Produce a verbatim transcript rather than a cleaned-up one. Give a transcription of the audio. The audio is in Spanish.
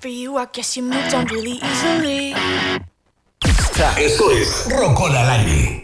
you, I guess you moved on really easily. Esto es Rocola al aire.